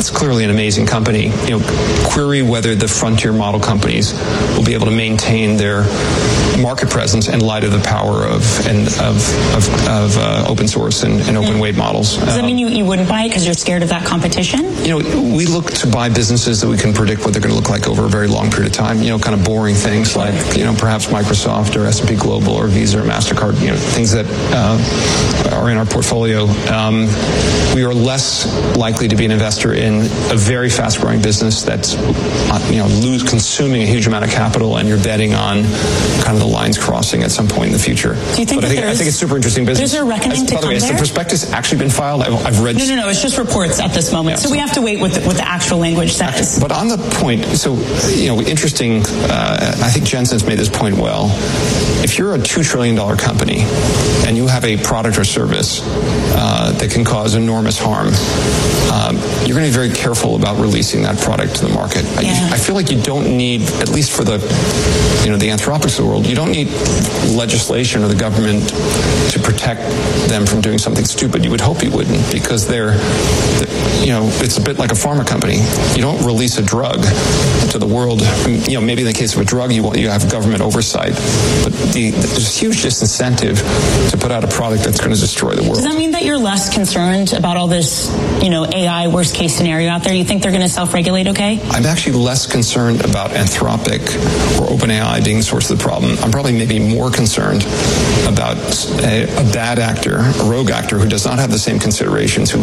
it's clearly an amazing company. Query whether the frontier model companies will be able to maintain their market presence in light of the power of open source and open weight models. Does that mean you wouldn't buy it because you're scared of that competition? We look to buy businesses that we can predict what they're going to look like over a very long period of time. Kind of boring things like, perhaps Microsoft or S&P Global or Visa or MasterCard, things that are in our portfolio. We are less likely to be an investor in a very fast-growing business that's, consuming a huge amount of capital, and you're betting on kind of the lines crossing at some point in the future. Do you think I think it's super interesting business. There's a reckoning to come there? By the way, has the prospectus actually been filed? I've read. No. It's just reports at this moment. So we have to wait what the actual language says. But on the point, interesting. I think Jensen's made this point well. If you're a $2 trillion company and you have a product or service that can cause enormous harm, you're going to be very careful about releasing that product to the market. I feel like you don't need, at least for the Anthropics of the world, you don't need legislation or the government to protect them from doing something stupid. You would hope you wouldn't, because it's a bit like a pharma company. You don't release a drug to the world. Maybe in the case of a drug, you have government oversight, but there's huge disincentive to put out a product that's going to destroy the world. Does that mean that you're less concerned about all this, AI worst case scenario out there? You think they're going to self-regulate okay? I'm actually less concerned about Anthropic or OpenAI being the source of the problem. I'm probably maybe more concerned about a bad actor, a rogue actor who does not have the same considerations, who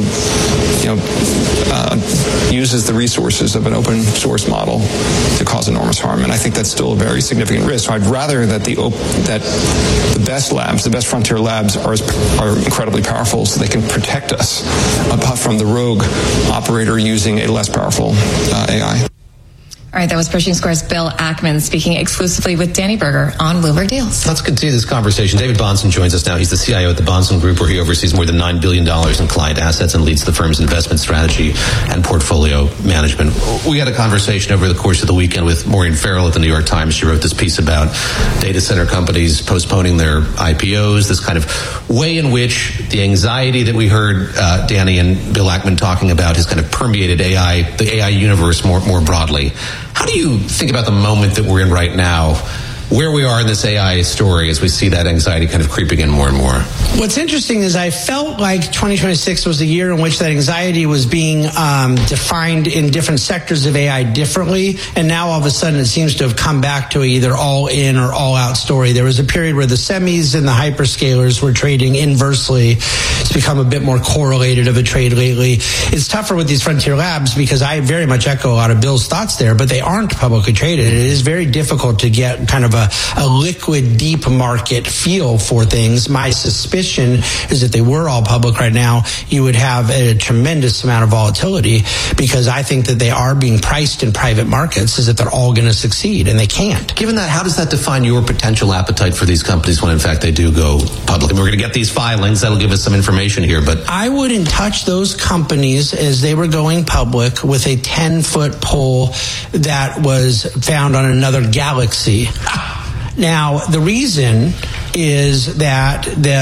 uses the resources of an open source model to cause enormous harm. And I think that's still a very significant risk. So I'd rather that the best labs, the best frontier labs, are incredibly powerful, so they can protect us apart from the rogue operator using a less powerful AI. All right, that was Pershing Square's Bill Ackman speaking exclusively with Danny Berger on Bloomberg Deals. Let's continue this conversation. David Bahnsen joins us now. He's the CIO at the Bahnsen Group, where he oversees more than $9 billion in client assets and leads the firm's investment strategy and portfolio management. We had a conversation over the course of the weekend with Maureen Farrell at the New York Times. She wrote this piece about data center companies postponing their IPOs, this kind of way in which the anxiety that we heard Danny and Bill Ackman talking about has kind of permeated the AI universe more broadly. How do you think about the moment that we're in right now, where we are in this AI story as we see that anxiety kind of creeping in more and more? What's interesting is I felt like 2026 was a year in which that anxiety was being defined in different sectors of AI differently, and now all of a sudden it seems to have come back to either all in or all out story. There was a period where the semis and the hyperscalers were trading inversely. It's become a bit more correlated of a trade lately. It's tougher with these frontier labs because I very much echo a lot of Bill's thoughts there, but they aren't publicly traded. It is very difficult to get kind of a liquid, deep market feel for things. My suspicion is if they were all public right now, you would have a tremendous amount of volatility, because I think that they are being priced in private markets as if they're all going to succeed, and they can't. Given that, how does that define your potential appetite for these companies when in fact they do go public? And we're going to get these filings. That'll give us some information here, but I wouldn't touch those companies as they were going public with a 10-foot pole that was found on another galaxy. Now, the reason is that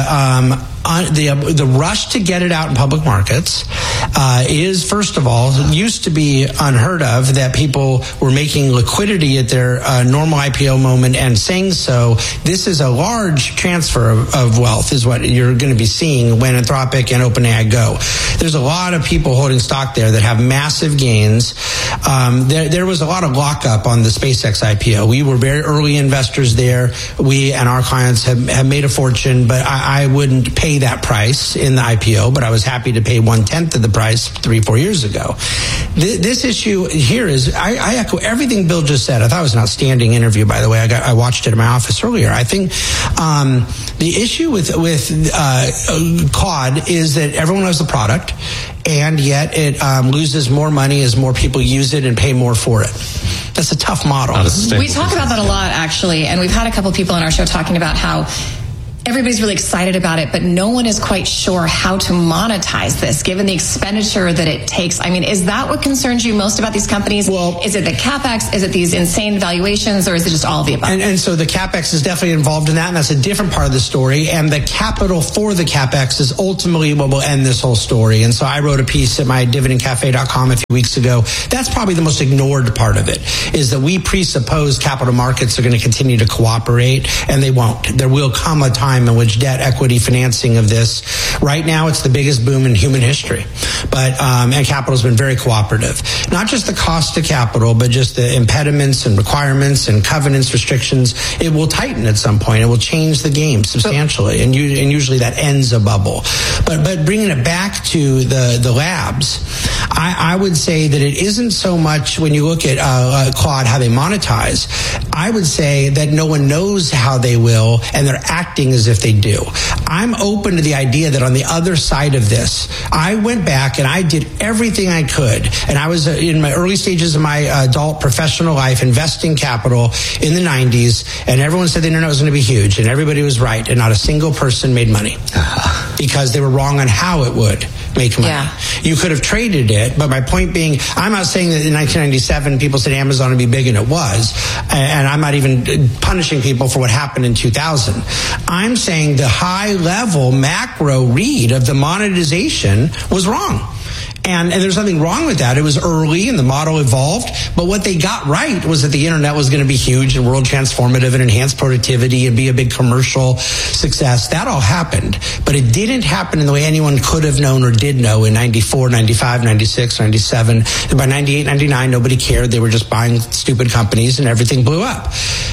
the rush to get it out in public markets is, first of all, it used to be unheard of that people were making liquidity at their normal IPO moment and saying so. This is a large transfer of wealth is what you're going to be seeing when Anthropic and OpenAI go. There's a lot of people holding stock there that have massive gains. There was a lot of lockup on the SpaceX IPO. We were very early investors there. We and our clients have made a fortune, but I wouldn't pay that price in the IPO, but I was happy to pay 1/10 of the price 3-4 years ago. This issue here is, I echo everything Bill just said. I thought it was an outstanding interview, by the way. I watched it in my office earlier. I think the issue with Claude is that everyone loves the product, and yet it loses more money as more people use it and pay more for it. That's a tough model. We talk about that a lot, actually, and we've had a couple people on our show talking about how everybody's really excited about it, but no one is quite sure how to monetize this, given the expenditure that it takes. I mean, is that what concerns you most about these companies? Well, is it the CapEx? Is it these insane valuations? Or is it just all of the above? And so the CapEx is definitely involved in that, and that's a different part of the story. And the capital for the CapEx is ultimately what will end this whole story. And so I wrote a piece at my dividendcafe.com a few weeks ago. That's probably the most ignored part of it, is that we presuppose capital markets are going to continue to cooperate, and they won't. There will come a time in which debt equity financing of this, right now it's the biggest boom in human history, but and capital's been very cooperative. Not just the cost of capital, but just the impediments and requirements and covenants, restrictions. It will tighten at some point. It will change the game substantially, and usually that ends a bubble. But bringing it back to the labs, I would say that it isn't so much when you look at Claude, how they monetize. I would say that no one knows how they will, and they're acting as if they do. I'm open to the idea that on the other side of this, I went back and I did everything I could, and I was in my early stages of my adult professional life investing capital in the 90s, and everyone said the internet was going to be huge, and everybody was right, and not a single person made money because they were wrong on how it would make money. Yeah. You could have traded it, but my point being, I'm not saying that in 1997 people said Amazon would be big, and it was, and I'm not even punishing people for what happened in 2000. I'm saying the high level macro read of the monetization was wrong. And there's nothing wrong with that. It was early and the model evolved. But what they got right was that the internet was going to be huge and world transformative and enhance productivity and be a big commercial success. That all happened. But it didn't happen in the way anyone could have known or did know in 94, 95, 96, 97. And by 98, 99, nobody cared. They were just buying stupid companies and everything blew up.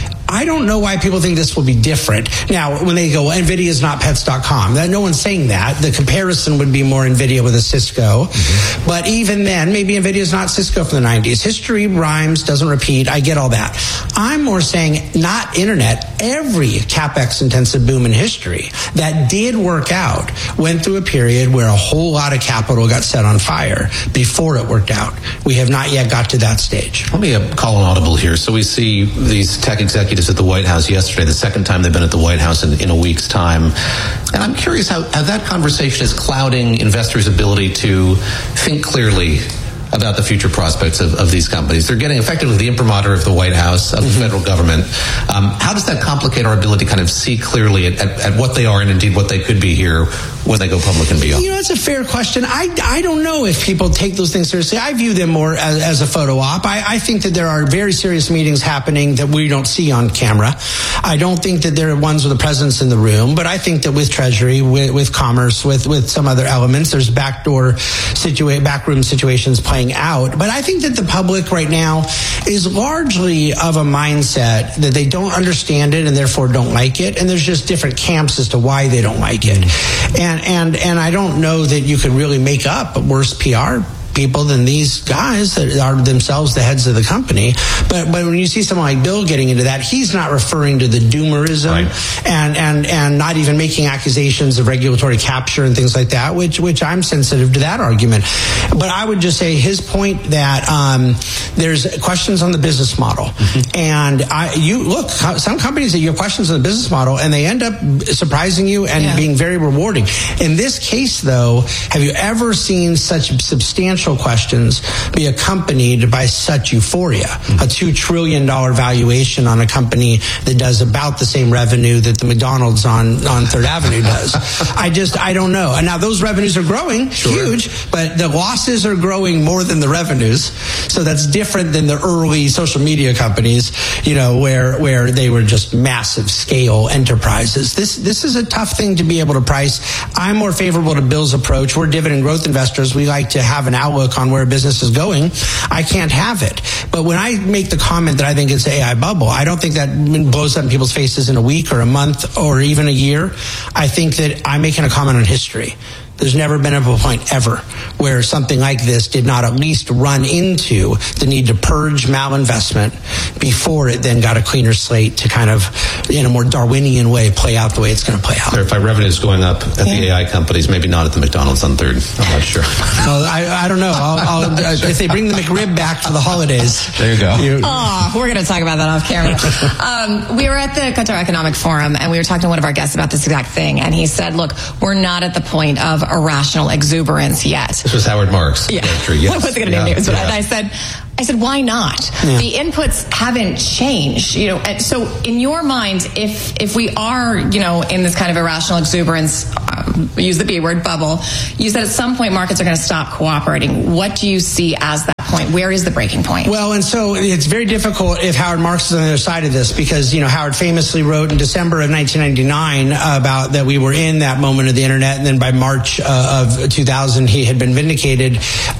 I don't know why people think this will be different. Now, when they go, NVIDIA is not pets.com, no one's saying that. The comparison would be more NVIDIA with a Cisco. Mm-hmm. But even then, maybe NVIDIA is not Cisco from the 90s. History rhymes, doesn't repeat. I get all that. I'm more saying not internet. Every CapEx-intensive boom in history that did work out went through a period where a whole lot of capital got set on fire before it worked out. We have not yet got to that stage. Let me call an audible here. So we see these tech executives at the White House yesterday, the second time they've been at the White House in a week's time. And I'm curious how that conversation is clouding investors' ability to think clearly about the future prospects of these companies. They're getting effectively the imprimatur of the White House, of the federal government. How does that complicate our ability to kind of see clearly at what they are and indeed what they could be here when they go public and beyond? You know, it's a fair question. I don't know if people take those things seriously. I view them more as a photo op. I think that there are very serious meetings happening that we don't see on camera. I don't think that there are ones with a presence in the room, but I think that with Treasury, with Commerce, with some other elements, there's backroom situations playing out. But I think that the public right now is largely of a mindset that they don't understand it and therefore don't like it. And there's just different camps as to why they don't like it. And I don't know that you could really make up worse PR people than these guys that are themselves the heads of the company. But when you see someone like Bill getting into that, he's not referring to the doomerism, right, and not even making accusations of regulatory capture and things like that, which I'm sensitive to that argument. But I would just say his point that there's questions on the business model. Mm-hmm. And you look, some companies that you have questions on the business model and they end up surprising you and being very rewarding. In this case, though, have you ever seen such substantial questions be accompanied by such euphoria? A $2 trillion valuation on a company that does about the same revenue that the McDonald's on 3rd Avenue does. I don't know. And now those revenues are growing, huge, but the losses are growing more than the revenues. So that's different than the early social media companies, you know, where they were just massive scale enterprises. This is a tough thing to be able to price. I'm more favorable to Bill's approach. We're dividend growth investors. We like to have an outlook on where business is going. I can't have it. But when I make the comment that I think it's an AI bubble, I don't think that blows up in people's faces in a week or a month or even a year. I think that I'm making a comment on history. There's never been a point ever where something like this did not at least run into the need to purge malinvestment before it then got a cleaner slate to kind of, in a more Darwinian way, play out the way it's going to play out. Clarify, revenue is going up at the AI companies, maybe not at the McDonald's on 3rd. I'm not sure. Well, I don't know. I'll if they bring the McRib back for the holidays. There you go. We're going to talk about that off camera. We were at the Qatar Economic Forum, and we were talking to one of our guests about this exact thing, and he said, look, we're not at the point of irrational exuberance yet. This was Howard Marks. Yeah. Yes. I wasn't going to name names, but I said, why not? Yeah. The inputs haven't changed, and so in your mind, if we are, in this kind of irrational exuberance, use the B word, bubble, you said at some point markets are going to stop cooperating. What do you see as that point? Where is the breaking point? Well, and so it's very difficult if Howard Marks is on the other side of this, because, Howard famously wrote in December of 1999 about that we were in that moment of the internet, and then by March of 2000 he had been vindicated,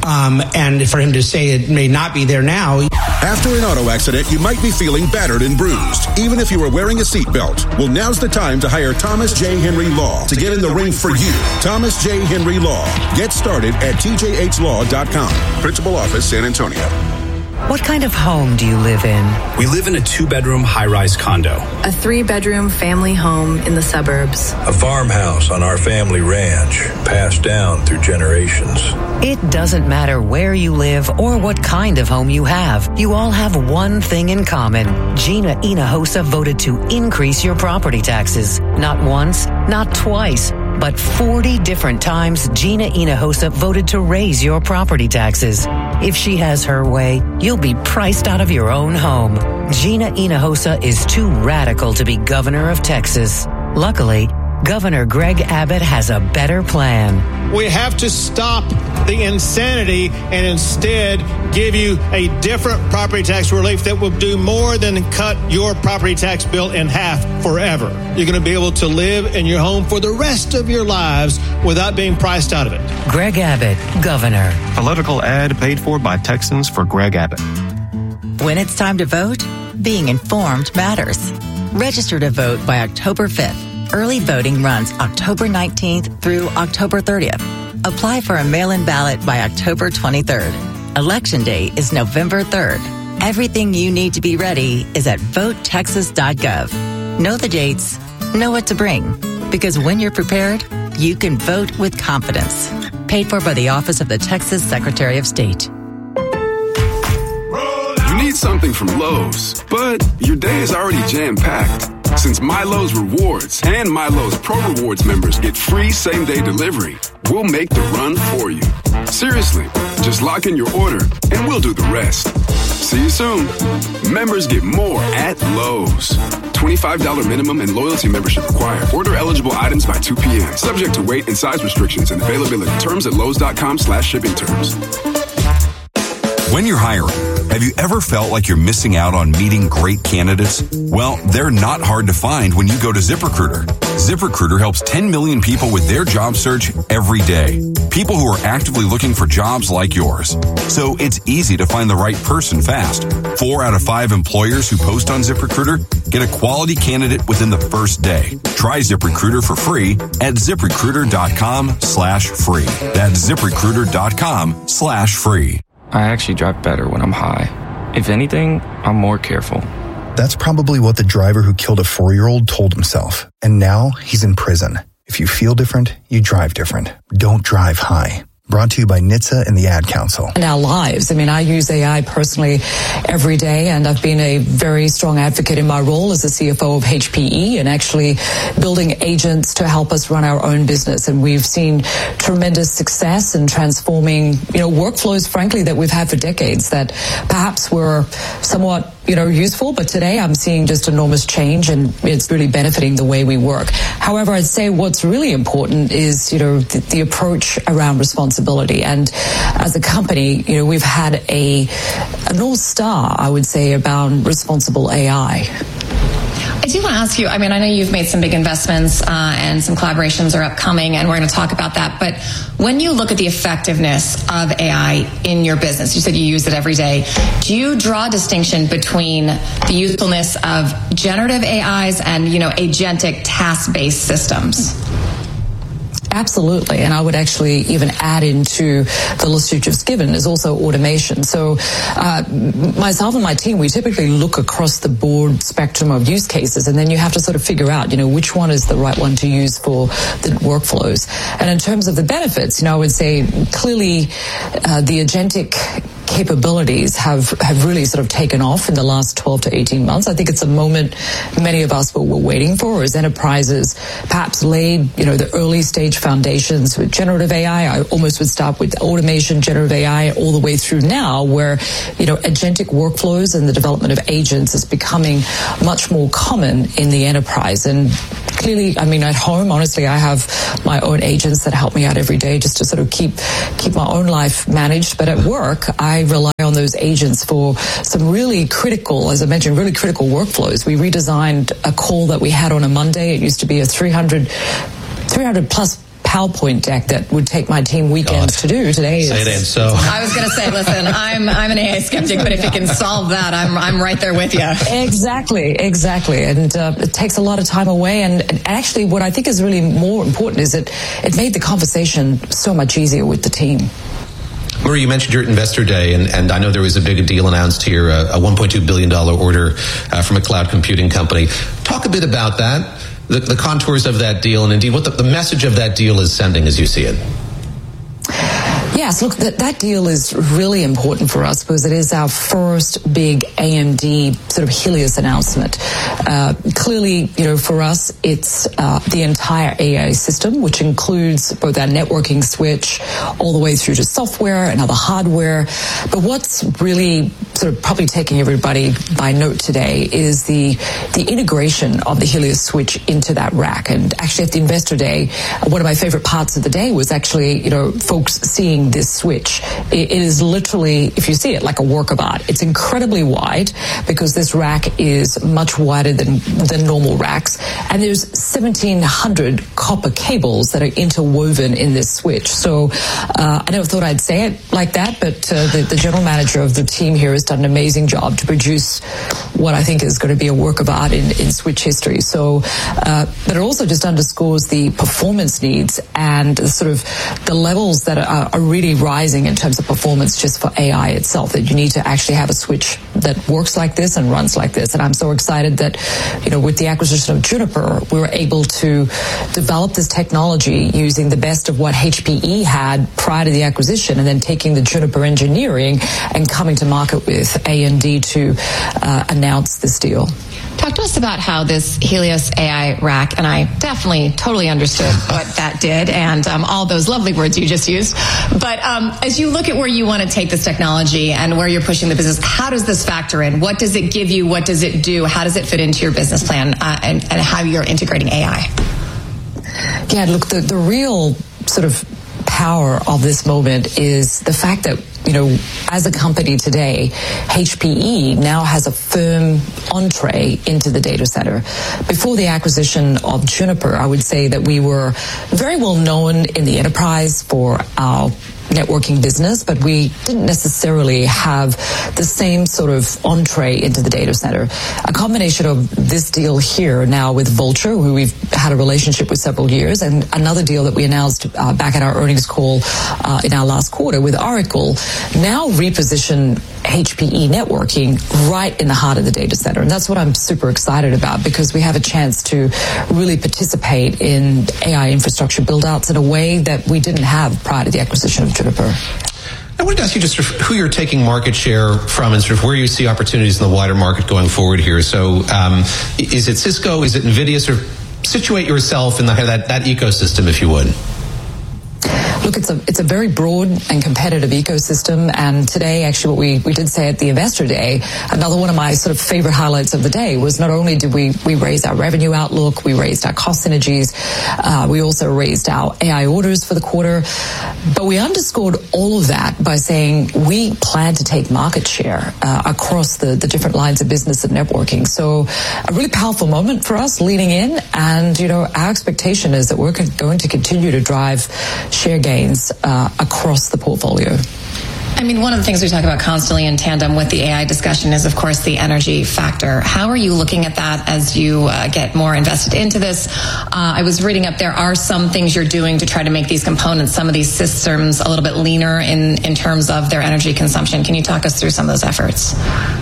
and for him to say it may not be there now. After an auto accident, you might be feeling battered and bruised, even if you were wearing a seatbelt. Well, now's the time to hire Thomas J. Henry Law to get in the ring for you. Thomas J. Henry Law. Get started at tjhlaw.com. Principal Office, San Antonio. What kind of home do you live in? We live in a 2-bedroom high-rise condo. A 3-bedroom family home in the suburbs. A farmhouse on our family ranch, passed down through generations. It doesn't matter where you live or what kind of home you have. You all have one thing in common. Gina Hinojosa voted to increase your property taxes. Not once, not twice, but 40 different times Gina Hinojosa voted to raise your property taxes. If she has her way, you'll be priced out of your own home. Gina Hinojosa is too radical to be governor of Texas. Luckily, Governor Greg Abbott has a better plan. We have to stop the insanity and instead give you a different property tax relief that will do more than cut your property tax bill in half forever. You're going to be able to live in your home for the rest of your lives without being priced out of it. Greg Abbott, Governor. Political ad paid for by Texans for Greg Abbott. When it's time to vote, being informed matters. Register to vote by October 5th. Early voting runs October 19th through October 30th. Apply for a mail-in ballot by October 23rd. Election day is November 3rd. Everything you need to be ready is at votetexas.gov. Know the dates, know what to bring, because when you're prepared, you can vote with confidence. Paid for by the Office of the Texas Secretary of State. You need something from Lowe's, but your day is already jam-packed. Since MyLowe's Rewards and MyLowe's Pro Rewards members get free same-day delivery, we'll make the run for you. Seriously, just lock in your order and we'll do the rest. See you soon. Members get more at Lowe's. $25 minimum and loyalty membership required. Order eligible items by 2 p.m. Subject to weight and size restrictions and availability. Terms at lowes.com/shipping terms. When you're hiring, have you ever felt like you're missing out on meeting great candidates? Well, they're not hard to find when you go to ZipRecruiter. ZipRecruiter helps 10 million people with their job search every day. People who are actively looking for jobs like yours. So it's easy to find the right person fast. 4 out of 5 employers who post on ZipRecruiter get a quality candidate within the first day. Try ZipRecruiter for free at ZipRecruiter.com/free. That's ZipRecruiter.com/free. I actually drive better when I'm high. If anything, I'm more careful. That's probably what the driver who killed a 4-year-old told himself. And now he's in prison. If you feel different, you drive different. Don't drive high. Brought to you by NHTSA and the Ad Council. In our lives, I use AI personally every day, and I've been a very strong advocate in my role as the CFO of HPE and actually building agents to help us run our own business. And we've seen tremendous success in transforming, workflows, frankly, that we've had for decades that perhaps were somewhat useful, but today I'm seeing just enormous change and it's really benefiting the way we work. However, I'd say what's really important is, the approach around responsibility. And as a company, we've had a North Star, I would say, about responsible AI. I do want to ask you, I know you've made some big investments and some collaborations are upcoming, and we're going to talk about that. But when you look at the effectiveness of AI in your business, you said you use it every day. Do you draw a distinction between the usefulness of generative AIs and, agentic task-based systems? Absolutely. And I would actually even add into the list you've just given is also automation. So myself and my team, we typically look across the broad spectrum of use cases, and then you have to sort of figure out, which one is the right one to use for the workflows. And in terms of the benefits, I would say clearly the agentic capabilities have really sort of taken off in the last 12 to 18 months. I think it's a moment many of us were waiting for as enterprises perhaps laid, the early stage foundations with generative AI. I almost would start with automation, generative AI, all the way through now where, agentic workflows and the development of agents is becoming much more common in the enterprise. And clearly, at home, honestly, I have my own agents that help me out every day just to sort of keep my own life managed. But at work, I rely on those agents for some really critical, as I mentioned, really critical workflows. We redesigned a call that we had on a Monday. It used to be a 300 plus PowerPoint deck that would take my team weekends to do. Today say it ain't so. I was going to say, listen, I'm an AI skeptic, but if you can solve that, I'm right there with you. Exactly. And it takes a lot of time away. And actually, what I think is really more important is that it made the conversation so much easier with the team. Marie, you mentioned your investor day, and I know there was a big deal announced here, a $1.2 billion order from a cloud computing company. Talk a bit about that, the contours of that deal, and indeed what the message of that deal is sending as you see it. Yes, look, that deal is really important for us because it is our first big AMD sort of Helios announcement. Clearly, for us, it's the entire AI system, which includes both our networking switch all the way through to software and other hardware. But what's really sort of probably taking everybody by note today is the integration of the Helios switch into that rack. And actually at the Investor Day, one of my favorite parts of the day was actually, folks seeing this switch. It is literally, if you see it, like a work of art. It's incredibly wide because this rack is much wider than normal racks. And there's 1,700 copper cables that are interwoven in this switch. So I never thought I'd say it like that, but the general manager of the team here has done an amazing job to produce what I think is going to be a work of art in switch history. So, but it also just underscores the performance needs and sort of the levels that are really rising in terms of performance just for AI itself, that you need to actually have a switch that works like this and runs like this. And I'm so excited that, with the acquisition of Juniper, we were able to develop this technology using the best of what HPE had prior to the acquisition, and then taking the Juniper engineering and coming to market with AMD to announce this deal. Talk to us about how this Helios AI rack, and I definitely totally understood what that did and all those lovely words you just used. But as you look at where you want to take this technology and where you're pushing the business, how does this factor in? What does it give you? What does it do? How does it fit into your business plan and how you're integrating AI? Yeah, look, the real sort of power of this moment is the fact that, as a company today, HPE now has a firm entree into the data center. Before the acquisition of Juniper, I would say that we were very well known in the enterprise for our networking business, but we didn't necessarily have the same sort of entree into the data center. A combination of this deal here now with Vultr, who we've had a relationship with several years, and another deal that we announced back at our earnings call in our last quarter with Oracle, now reposition HPE networking right in the heart of the data center. And that's what I'm super excited about, because we have a chance to really participate in AI infrastructure build-outs in a way that we didn't have prior to the acquisition of Juniper. I wanted to ask you just who you're taking market share from and sort of where you see opportunities in the wider market going forward here. So is it Cisco? Is it NVIDIA? Sort of situate yourself in that ecosystem, if you would. Look, it's a very broad and competitive ecosystem, and today, actually, what we did say at the Investor Day, another one of my sort of favorite highlights of the day was not only did we raise our revenue outlook, we raised our cost synergies, we also raised our AI orders for the quarter, but we underscored all of that by saying we plan to take market share across the different lines of business and networking. So a really powerful moment for us leaning in, and our expectation is that we're going to continue to drive share gains across the portfolio. I mean, one of the things we talk about constantly in tandem with the AI discussion is, of course, the energy factor. How are you looking at that as you get more invested into this? I was reading up, there are some things you're doing to try to make these components, some of these systems, a little bit leaner in terms of their energy consumption. Can you talk us through some of those efforts?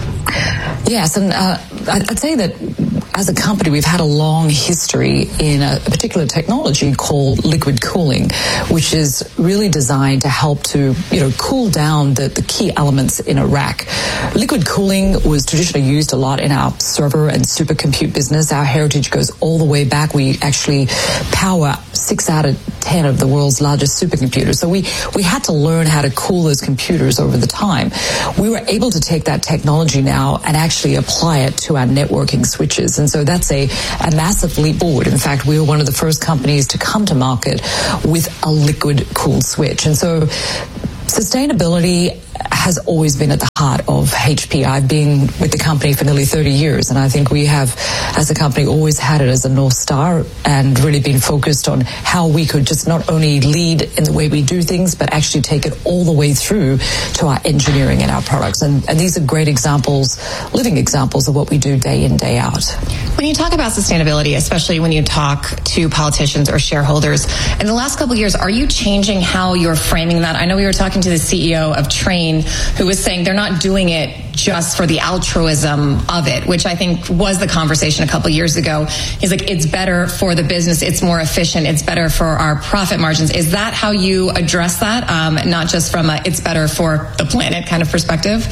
Yes, and I'd say that as a company, we've had a long history in a particular technology called liquid cooling, which is really designed to help to, cool down the key elements in a rack. Liquid cooling was traditionally used a lot in our server and supercompute business. Our heritage goes all the way back. We actually power 6 out of 10 of the world's largest supercomputers. So we had to learn how to cool those computers over the time. We were able to take that technology now and actually apply it to our networking switches. And so that's a massive leap forward. In fact, we were one of the first companies to come to market with a liquid cooled switch. And so sustainability has always been at the heart of HP. I've been with the company for nearly 30 years, and I think we have, as a company, always had it as a North Star and really been focused on how we could just not only lead in the way we do things, but actually take it all the way through to our engineering and our products. And these are great examples, living examples of what we do day in, day out. When you talk about sustainability, especially when you talk to politicians or shareholders, in the last couple of years, are you changing how you're framing that? I know we were talking to the CEO of Trane, who was saying they're not doing it just for the altruism of it, which I think was the conversation a couple of years ago. He's like, it's better for the business, it's more efficient, it's better for our profit margins. Is that how you address that? Not just from a it's better for the planet kind of perspective?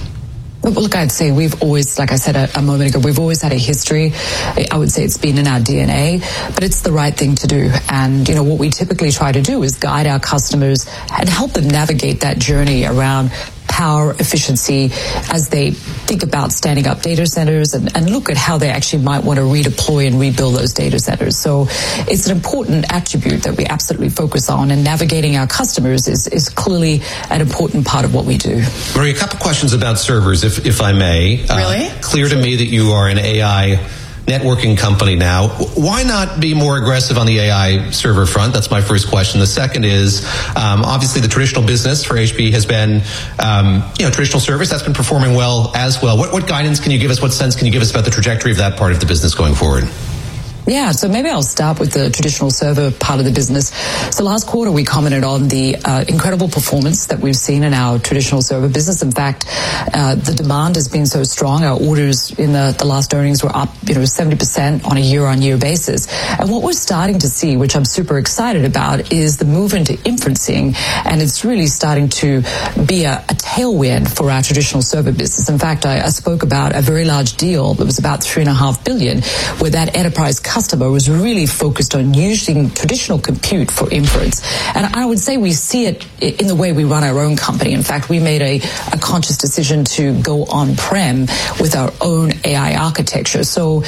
Well, look, I'd say we've always, like I said a moment ago, we've always had a history. I would say it's been in our DNA, but it's the right thing to do. And, what we typically try to do is guide our customers and help them navigate that journey around power efficiency as they think about standing up data centers and look at how they actually might want to redeploy and rebuild those data centers. So it's an important attribute that we absolutely focus on, and navigating our customers is clearly an important part of what we do. Marie, a couple questions about servers, if I may. Really? Clear to me that you are an AI networking company now. Why not be more aggressive on the AI server front? That's my first question. The second is, obviously the traditional business for HP has been, traditional service that's been performing well as well. What guidance can you give us? What sense can you give us about the trajectory of that part of the business going forward? Yeah, so maybe I'll start with the traditional server part of the business. So last quarter, we commented on the incredible performance that we've seen in our traditional server business. In fact, the demand has been so strong. Our orders in the last earnings were up, 70% on a year-on-year basis. And what we're starting to see, which I'm super excited about, is the move into inferencing, and it's really starting to be a tailwind for our traditional server business. In fact, I spoke about a very large deal that was about $3.5 billion, where that enterprise customer was really focused on using traditional compute for inference. And I would say we see it in the way we run our own company. In fact, we made a conscious decision to go on-prem with our own AI architecture. So,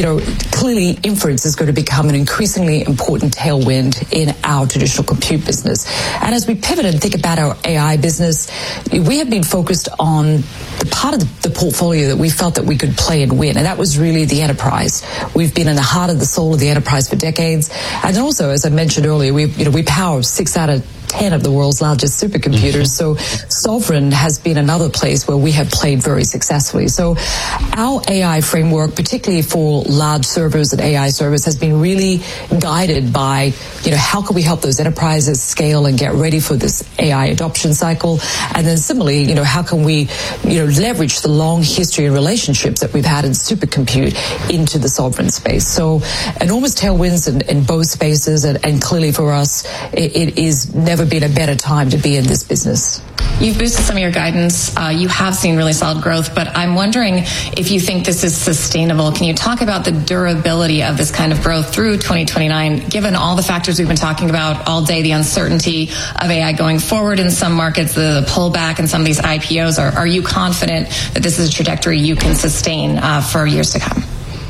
clearly inference is going to become an increasingly important tailwind in our traditional compute business. And as we pivot and think about our AI business, we have been focused on the part of the portfolio that we felt that we could play and win. And that was really the enterprise. We've been in the heart of the soul of the enterprise for decades. And also, as I mentioned earlier, we power 6 out of 10 of the world's largest supercomputers. So sovereign has been another place where we have played very successfully. So our AI framework, particularly for large servers and AI servers, has been really guided by, how can we help those enterprises scale and get ready for this AI adoption cycle? And then similarly, how can we, leverage the long history and relationships that we've had in supercompute into the sovereign space. So enormous tailwinds in both spaces, and clearly for us, it is never been a better time to be in this business. You've boosted some of your guidance. You have seen really solid growth, but I'm wondering if you think this is sustainable. Can you talk about the durability of this kind of growth through 2029, given all the factors we've been talking about all day, the uncertainty of AI going forward in some markets, the pullback in some of these IPOs? Are you confident that this is a trajectory you can sustain for years to come?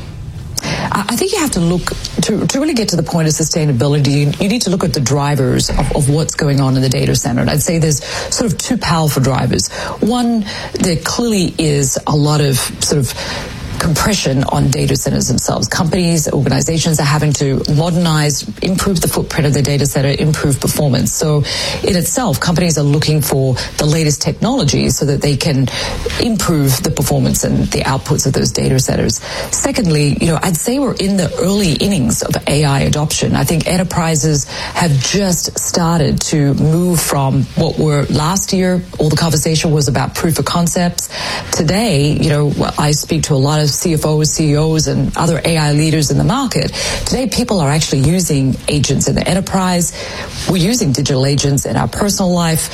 I think you have to look, to really get to the point of sustainability, you need to look at the drivers of what's going on in the data center. And I'd say there's sort of two powerful drivers. One, there clearly is a lot of sort of compression on data centers themselves. Companies, organizations are having to modernize, improve the footprint of the data center, improve performance. So in itself, companies are looking for the latest technology so that they can improve the performance and the outputs of those data centers. Secondly, I'd say we're in the early innings of AI adoption. I think enterprises have just started to move from what were last year, all the conversation was about proof of concepts. Today, I speak to a lot of CFOs, CEOs, and other AI leaders in the market. Today, people are actually using agents in the enterprise. We're using digital agents in our personal life.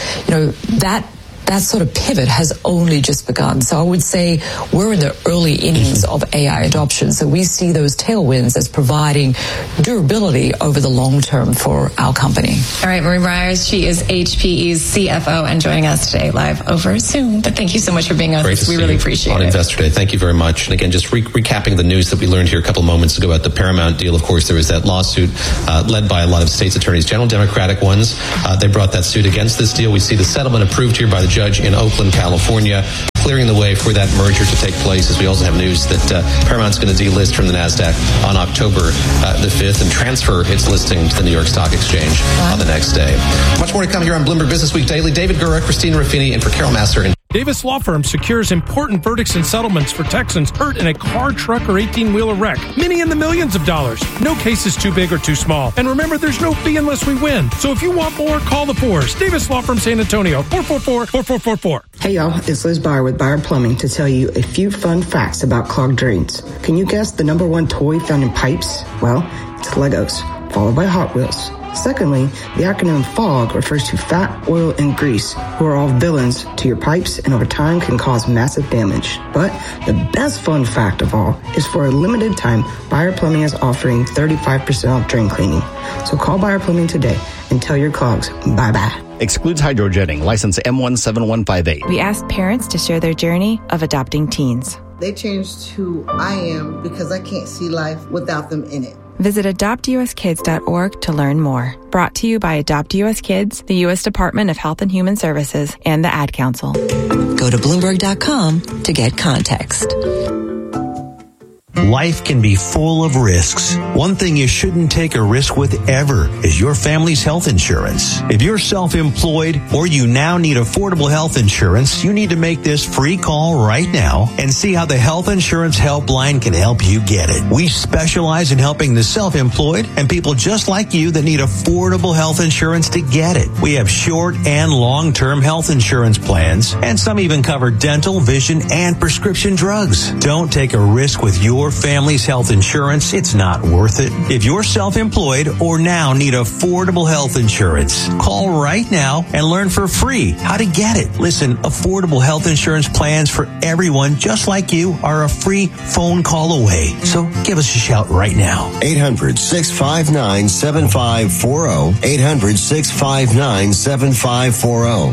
That sort of pivot has only just begun. So I would say we're in the early innings of AI adoption. So we see those tailwinds as providing durability over the long term for our company. All right, Marie Myers, she is HPE's CFO and joining us today live over Zoom. But thank you so much for being on. We really appreciate it. On Investor Day. Thank you very much. And again, just recapping the news that we learned here a couple of moments ago about the Paramount deal. Of course, there was that lawsuit led by a lot of states' attorneys, general Democratic ones. They brought that suit against this deal. We see the settlement approved here by the judge in Oakland, California, clearing the way for that merger to take place, as we also have news that Paramount's going to delist from the NASDAQ on October the 5th and transfer its listing to the New York Stock Exchange on the next day. Much more to come here on Bloomberg Business Week Daily. David Gura, Christina Ruffini, and for Carol Master. Davis Law Firm secures important verdicts and settlements for Texans hurt in a car, truck, or 18-wheeler wreck. Many in the millions of dollars. No case is too big or too small. And remember, there's no fee unless we win. So if you want more, call the Fours. Davis Law Firm San Antonio, 444-4444. Hey y'all, it's Liz Byer with Byer Plumbing to tell you a few fun facts about clogged drains. Can you guess the number one toy found in pipes? Well, it's Legos, followed by Hot Wheels. Secondly, the acronym FOG refers to fat, oil, and grease, who are all villains to your pipes and over time can cause massive damage. But the best fun fact of all is for a limited time, Byer Plumbing is offering 35% off drain cleaning. So call Byer Plumbing today and tell your clogs bye-bye. Excludes hydrojetting. License M17158. We asked parents to share their journey of adopting teens. They changed who I am because I can't see life without them in it. Visit adoptuskids.org to learn more. Brought to you by Adopt US Kids, the U.S. Department of Health and Human Services, and the Ad Council. Go to Bloomberg.com to get context. Life can be full of risks. One thing you shouldn't take a risk with ever is your family's health insurance. If you're self-employed or you now need affordable health insurance, you need to make this free call right now and see how the Health Insurance Helpline can help you get it. We specialize in helping the self-employed and people just like you that need affordable health insurance to get it. We have short and long-term health insurance plans, and some even cover dental, vision, and prescription drugs. Don't take a risk with your family's health insurance. It's not worth it. If you're self-employed or now need affordable health insurance, call right now and learn for free how to get it. Listen, affordable health insurance plans for everyone just like you are a free phone call away. So give us a shout right now. 800-659-7540. 800-659-7540.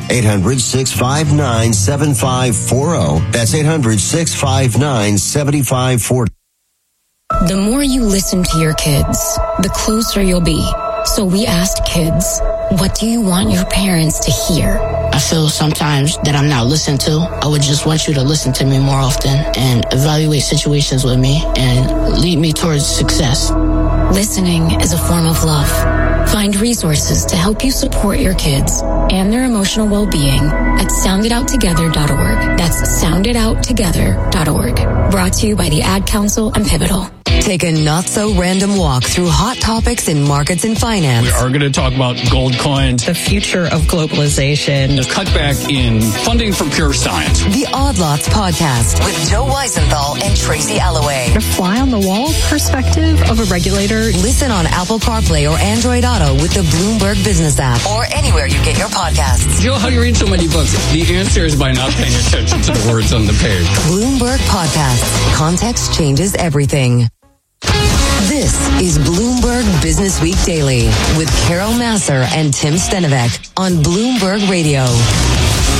800-659-7540. That's 800-659-7540. The more you listen to your kids, the closer you'll be. So we asked kids, what do you want your parents to hear? I feel sometimes that I'm not listened to. I would just want you to listen to me more often and evaluate situations with me and lead me towards success. Listening is a form of love. Find resources to help you support your kids and their emotional well-being at sounditouttogether.org. That's sounditouttogether.org. Brought to you by the Ad Council and Pivotal. Take a not-so-random walk through hot topics in markets and finance. We are going to talk about gold coins, the future of globalization, the cutback in funding for pure science. The Odd Lots podcast with Joe Weisenthal and Tracy Alloway. The fly-on-the-wall perspective of a regulator. Listen on Apple CarPlay or Android Auto with the Bloomberg Business app or anywhere you get your podcasts. Joe, how do you read so many books? The answer is by not paying attention to the words on the page. Bloomberg Podcasts. Context changes everything. This is Bloomberg Business Week Daily with Carol Massar and Tim Stenovec on Bloomberg Radio.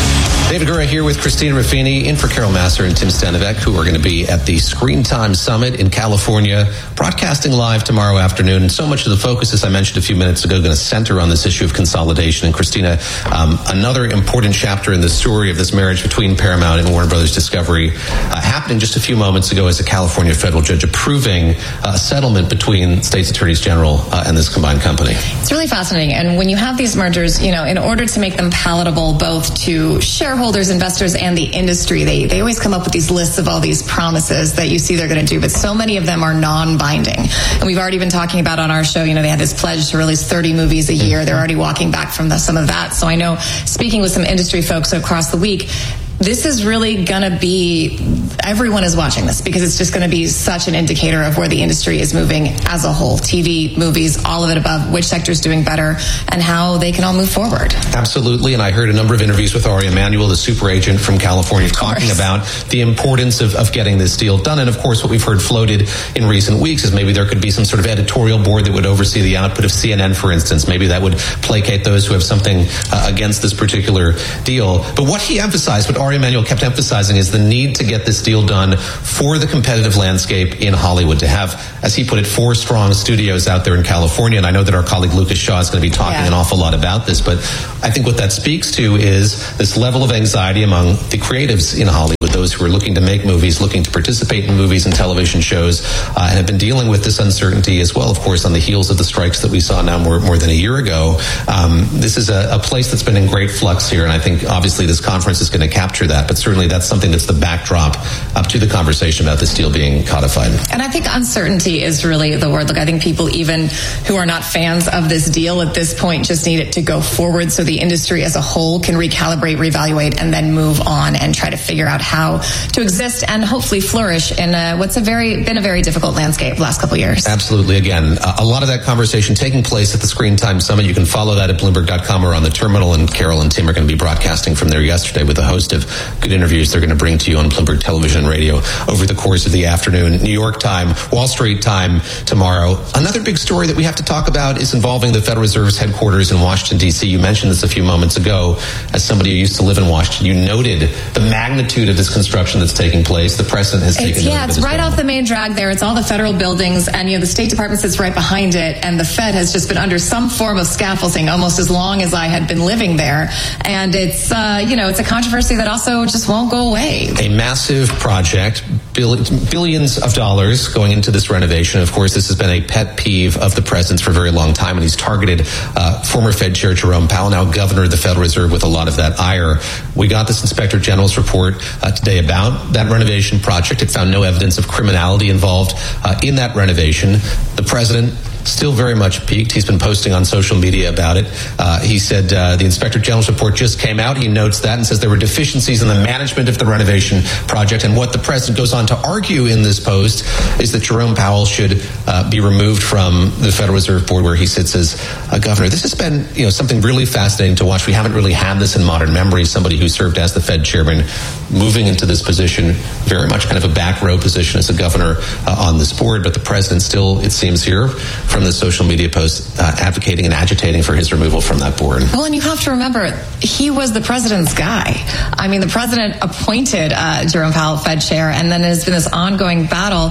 David Gura here with Christina Ruffini, in for Carol Masser and Tim Stanovec, who are going to be at the Screen Time Summit in California, broadcasting live tomorrow afternoon. And so much of the focus, as I mentioned a few minutes ago, going to center on this issue of consolidation. And Christina, another important chapter in the story of this marriage between Paramount and Warner Brothers Discovery happening just a few moments ago as a California federal judge approving a settlement between states' attorneys general and this combined company. It's really fascinating. And when you have these mergers, in order to make them palatable both to shareholders, investors, and the industry, they always come up with these lists of all these promises that you see they're going to do, but so many of them are non-binding. And we've already been talking about on our show, they had this pledge to release 30 movies a year. They're already walking back from some of that. So I know, speaking with some industry folks across the week, this is really going to be, everyone is watching this because it's just going to be such an indicator of where the industry is moving as a whole. TV, movies, all of it above, which sector is doing better, and how they can all move forward. Absolutely, and I heard a number of interviews with Ari Emanuel, the super agent from California, talking about the importance of getting this deal done. And of course, what we've heard floated in recent weeks is maybe there could be some sort of editorial board that would oversee the output of CNN, for instance. Maybe that would placate those who have something against this particular deal. But what he emphasized, what Ari Emanuel kept emphasizing, is the need to get this deal done for the competitive landscape in Hollywood, to have, as he put it, 4 strong studios out there in California. And I know that our colleague Lucas Shaw is going to be talking an awful lot about this, but I think what that speaks to is this level of anxiety among the creatives in Hollywood, those who are looking to make movies, looking to participate in movies and television shows, and have been dealing with this uncertainty as well, of course, on the heels of the strikes that we saw now more than a year ago. This is a place that's been in great flux here, and I think obviously this conference is going to capture that, but certainly that's something that's the backdrop up to the conversation about this deal being codified. And I think uncertainty is really the word. Look, I think people even who are not fans of this deal at this point just need it to go forward so the industry as a whole can recalibrate, reevaluate, and then move on and try to figure out how to exist and hopefully flourish in what's been a very difficult landscape the last couple of years. Absolutely. Again, a lot of that conversation taking place at the Screen Time Summit. You can follow that at Bloomberg.com or on the terminal, and Carol and Tim are going to be broadcasting from there yesterday with a host of good interviews they're going to bring to you on Bloomberg Television and Radio over the course of the afternoon. New York time, Wall Street time tomorrow. Another big story that we have to talk about is involving the Federal Reserve's headquarters in Washington, D.C. You mentioned this a few moments ago. As somebody who used to live in Washington, you noted the magnitude of this construction that's taking place. The president has taken note of it. It's right off the main drag there. It's all the federal buildings, and the State Department sits right behind it, and the Fed has just been under some form of scaffolding almost as long as I had been living there. And it's it's a controversy that also just won't go away. A massive project, billions of dollars going into this renovation. Of course, this has been a pet peeve of the president's for a very long time, and he's targeted former Fed Chair Jerome Powell, now governor of the Federal Reserve, with a lot of that ire. We got this Inspector General's report today about that renovation project. It found no evidence of criminality involved in that renovation. The president still very much piqued. He's been posting on social media about it. He said the Inspector General's report just came out. He notes that and says there were deficiencies in the management of the renovation project. And what the president goes on to argue in this post is that Jerome Powell should be removed from the Federal Reserve Board where he sits as governor. This has been something really fascinating to watch. We haven't really had this in modern memory. Somebody who served as the Fed chairman moving into this position, very much kind of a back row position as a governor on this board. But the president still, it seems here, from the social media post, advocating and agitating for his removal from that board. Well, and you have to remember, he was the president's guy. I mean, the president appointed Jerome Powell Fed chair, and then there's been this ongoing battle.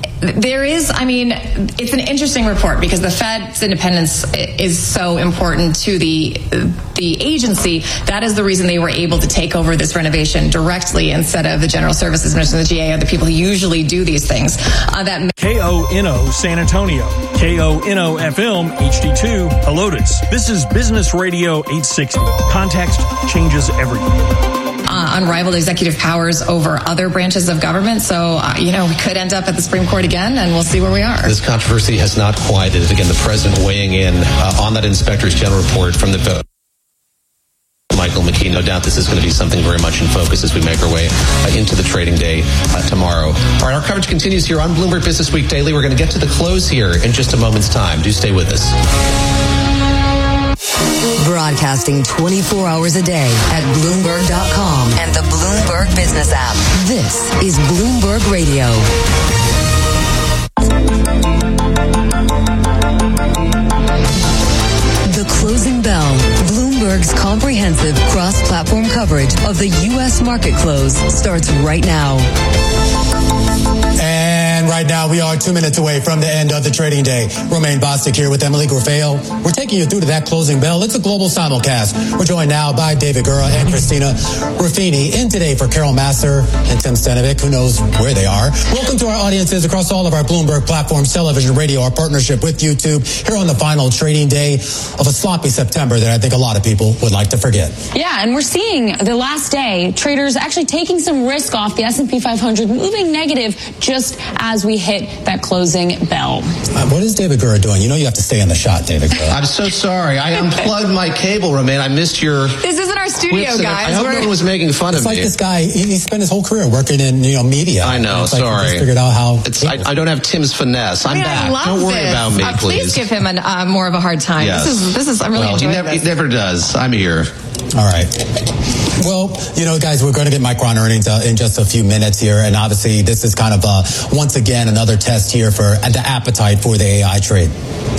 It's an interesting report because the Fed's independence is so important to the agency. That is the reason they were able to take over this renovation directly instead of the General Services Administration, the GA, or the people who usually do these things. KONO San Antonio, KONO FM HD2 Helotes. This is Business Radio 860. Context changes everything. Unrivaled executive powers over other branches of government. So, we could end up at the Supreme Court again, and we'll see where we are. This controversy has not quieted. Again, the president weighing in on that Inspector's General report from the Michael McKee. No doubt this is going to be something very much in focus as we make our way into the trading day tomorrow. All right, our coverage continues here on Bloomberg Business Week Daily. We're going to get to the close here in just a moment's time. Do stay with us. Broadcasting 24 hours a day at Bloomberg.com and the Bloomberg Business app. This is Bloomberg Radio. The closing bell. Bloomberg's comprehensive cross-platform coverage coverage of the U.S. market close starts right now. And right now, we are 2 minutes away from the end of the trading day. Romaine Bostick here with Emily Grafale. We're taking you through to that closing bell. It's a global simulcast. We're joined now by David Gura and Christina Ruffini. In today for Carol Massar and Tim Stanovic, who knows where they are. Welcome to our audiences across all of our Bloomberg platforms, television, radio, our partnership with YouTube, here on the final trading day of a sloppy September that I think a lot of people would like to forget. Yeah, and we're seeing the last day, traders actually taking some risk off the S&P 500, moving negative just as we hit that closing bell. What is David Gura doing? You know you have to stay in the shot, David Gura. I'm so sorry. I unplugged my cable, Romaine. I missed your... This isn't our studio, guys. I hope no one was making fun of me. It's like this guy, he spent his whole career working in media. I know, it's like sorry. He just figured out how... I don't have Tim's finesse. I'm back. Don't worry about me, please give him more of a hard time. Yes. This is I'm really enjoying this. He never does. I'm here. All right. Well, guys, we're going to get Micron earnings in just a few minutes here. And obviously, this is kind of, once again, another test here for the appetite for the AI trade.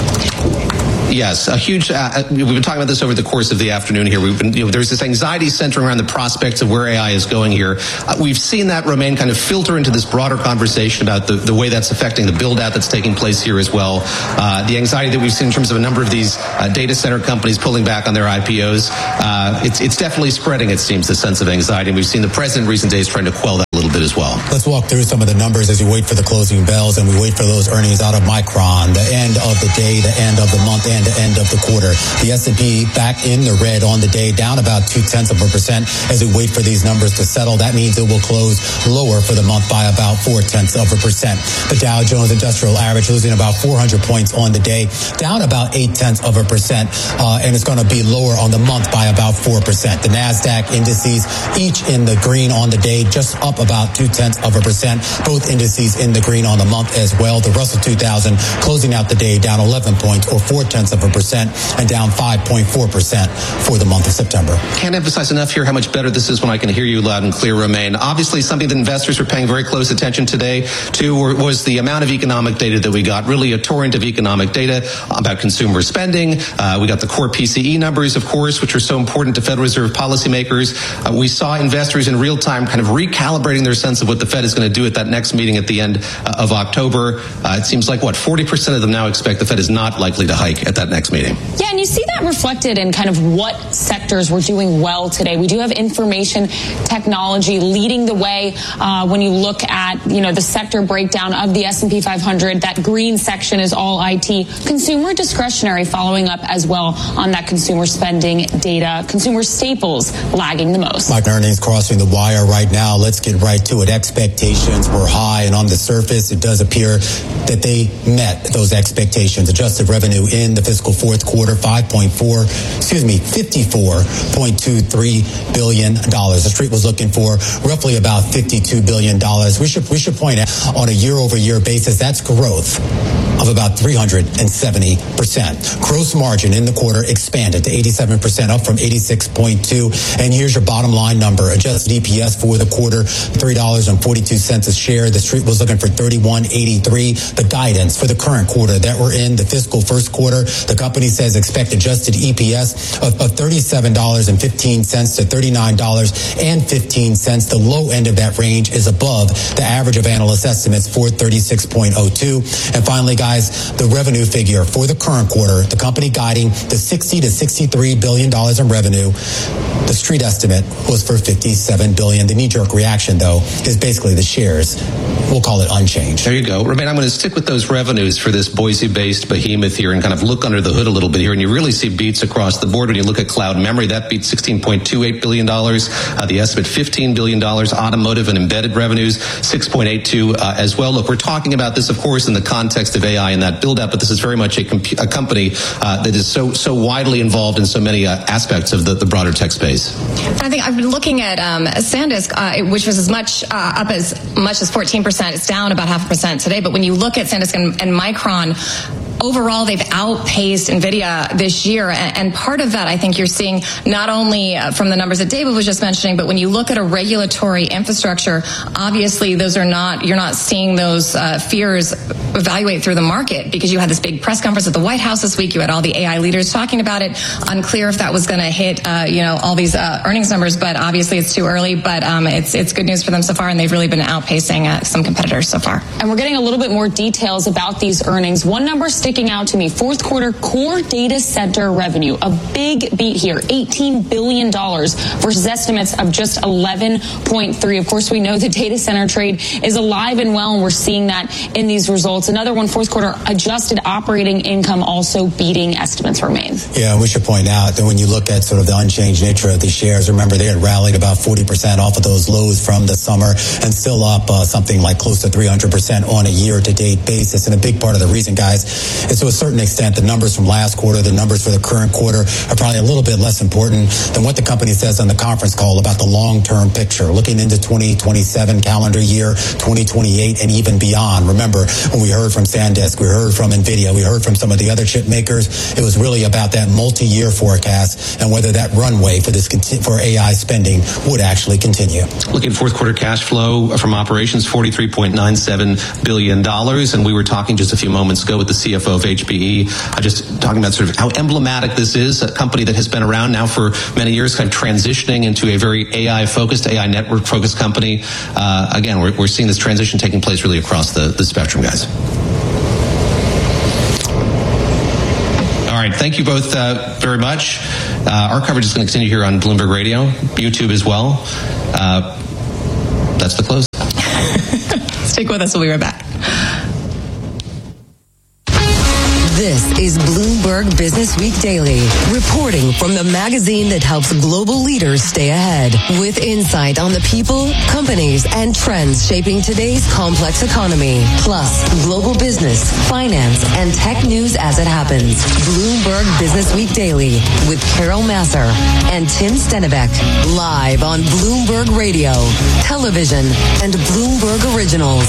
Yes, a huge. We've been talking about this over the course of the afternoon here. We've been, there's this anxiety centering around the prospects of where AI is going here. We've seen that, Romaine, kind of filter into this broader conversation about the way that's affecting the build-out that's taking place here as well. The anxiety that we've seen in terms of a number of these data center companies pulling back on their IPOs. It's definitely spreading, it seems, the sense of anxiety. And we've seen the president in recent days trying to quell that a little bit as well. Let's walk through some of the numbers as you wait for the closing bells and we wait for those earnings out of Micron, the end of the day, the end of the month, and the end of the quarter. The S&P back in the red on the day, down about 0.2% as we wait for these numbers to settle. That means it will close lower for the month by about 0.4%. The Dow Jones Industrial Average losing about 400 points on the day, down about 0.8%, and it's going to be lower on the month by about 4%. The NASDAQ indices each in the green on the day, just up about 0.2%. Both indices in the green on the month as well. The Russell 2000 closing out the day down 11 points or 0.4%. And down 5.4% for the month of September. Can't emphasize enough here how much better this is when I can hear you loud and clear, Romaine. Obviously, something that investors were paying very close attention today to was the amount of economic data that we got, really a torrent of economic data about consumer spending. We got the core PCE numbers, of course, which are so important to Federal Reserve policymakers. We saw investors in real time kind of recalibrating their sense of what the Fed is going to do at that next meeting at the end of October. It seems like, 40% of them now expect the Fed is not likely to hike at that next meeting. Yeah, and you see that reflected in kind of what sectors were doing well today. We do have information technology leading the way when you look at, the sector breakdown of the S&P 500. That green section is all IT. Consumer discretionary following up as well on that consumer spending data. Consumer staples lagging the most. Mike earnings crossing the wire right now. Let's get right to it. Expectations were high, and on the surface, it does appear that they met those expectations. Adjusted revenue in the fiscal fourth quarter, $54.23 billion. The street was looking for roughly about $52 billion. We should point out on a year-over-year basis, that's growth of about 370%. Gross margin in the quarter expanded to 87%, up from 86.2. And here's your bottom line number. Adjusted EPS for the quarter, $3.42 a share. The street was looking for $31.83. The guidance for the current quarter that we're in, the fiscal first quarter, the company says expect adjusted EPS of $37.15 to $39.15. The low end of that range is above the average of analyst estimates for 36.02. And finally, guys, the revenue figure for the current quarter, the company guiding the $60 to $63 billion in revenue. The street estimate was for $57 billion. The knee-jerk reaction, though, is basically the shares. We'll call it unchanged. There you go. Romaine, I'm going to stick with those revenues for this Boise-based behemoth here and kind of look under the hood a little bit here. And you really see beats across the board. When you look at cloud memory, that beat $16.28 billion. The estimate, $15 billion. Automotive and embedded revenues, $6.82 as well. Look, we're talking about this, of course, in the context of AI and that build-out, but this is very much a company that is so widely involved in so many aspects of the broader tech space. And I think I've been looking at SanDisk, which was as much up as much as 14%. It's down about 0.5% today. But when you look at SanDisk and Micron, overall, they've outpaced NVIDIA this year. And part of that, I think you're seeing not only from the numbers that David was just mentioning, but when you look at a regulatory infrastructure, obviously you're not seeing those fears evaluate through the market, because you had this big press conference at the White House this week. You had all the AI leaders talking about it. Unclear if that was going to hit, all these earnings numbers, but obviously it's too early. But it's good news for them so far, and they've really been outpacing some competitors so far. And we're getting a little bit more details about these earnings. One number sticking out to me: fourth quarter core data center revenue, a big beat here, $18 billion versus estimates of just 11.3. Of course, we know the data center trade is alive and well, and we're seeing that in these results. Another one, fourth quarter adjusted operating income also beating estimates remain. Yeah, we should point out that when you look at sort of the unchanged nature of these shares, remember they had rallied about 40% off of those lows from the summer and still up something like close to 300% on a year-to-date basis. And a big part of the reason, guys, is to a certain extent the numbers from last quarter, the numbers for the current quarter are probably a little bit less important than what the company says on the conference call about the long-term picture, looking into 2027 calendar year, 2028, and even beyond. Remember, when we heard from SanDisk, we heard from NVIDIA, we heard from some of the other chip makers, it was really about that multi-year forecast and whether that runway for AI spending would actually continue. Looking at fourth quarter cash flow from operations, $43.97 billion. And we were talking just a few moments ago with the CFO of HPE, just talking about sort of how emblematic this is, a company that has been around now for many years, kind of transitioning into a very AI-focused, AI network-focused company. Again, we're seeing this transition taking place really across the spectrum, guys. All right, thank you both very much. Our coverage is going to continue here on Bloomberg Radio, YouTube as well. That's the close. Stick with us. We'll be right back. This is Bloomberg Business Week Daily, reporting from the magazine that helps global leaders stay ahead, with insight on the people, companies, and trends shaping today's complex economy, plus global business, finance, and tech news as it happens. Bloomberg Business Week Daily with Carol Massar and Tim Stennebeck, live on Bloomberg Radio, television, and Bloomberg Originals.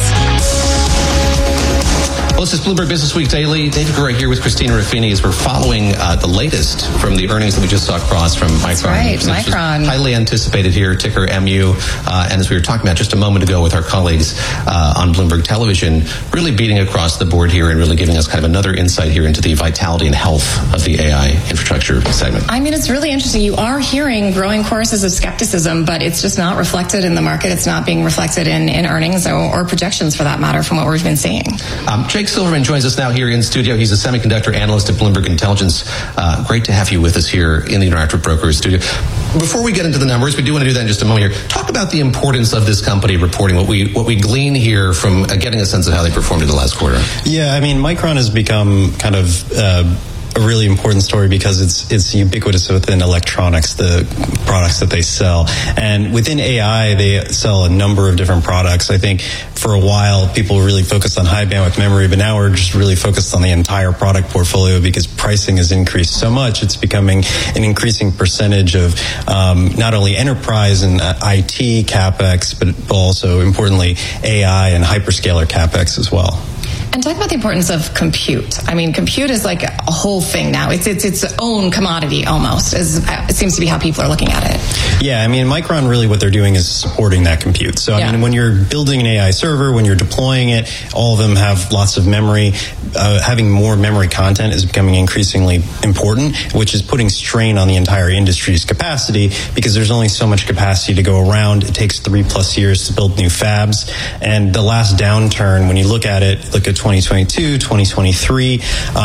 Well, this is Bloomberg Business Week Daily. David Gura here with Christina Ruffini as we're following the latest from the earnings that we just saw across from Micron. That's right, Micron. Highly anticipated here, ticker MU. And as we were talking about just a moment ago with our colleagues on Bloomberg Television, really beating across the board here and really giving us kind of another insight here into the vitality and health of the AI infrastructure segment. I mean, it's really interesting. You are hearing growing choruses of skepticism, but it's just not reflected in the market. It's not being reflected in earnings or projections, for that matter, from what we've been seeing. Jake Silverman joins us now here in studio. He's a semiconductor analyst at Bloomberg Intelligence. Great to have you with us here in the Interactive Brokers studio. Before we get into the numbers, we do want to do that in just a moment here. Talk about the importance of this company reporting, what we glean here from getting a sense of how they performed in the last quarter. Yeah, I mean, Micron has become kind of a really important story because it's ubiquitous within electronics, the products that they sell. And within AI, they sell a number of different products. I think for a while, people were really focused on high bandwidth memory, but now we're just really focused on the entire product portfolio because pricing has increased so much. It's becoming an increasing percentage of not only enterprise and IT CapEx, but also importantly, AI and hyperscaler CapEx as well. And talk about the importance of compute. I mean, compute is like a whole thing now. It's its own commodity almost. It seems to be how people are looking at it. Yeah, I mean, Micron really what they're doing is supporting that compute. So, I mean, when you're building an AI server, when you're deploying it, all of them have lots of memory. Having more memory content is becoming increasingly important, which is putting strain on the entire industry's capacity because there's only so much capacity to go around. It takes 3+ years to build new fabs. And the last downturn, when you look at 2022, 2023,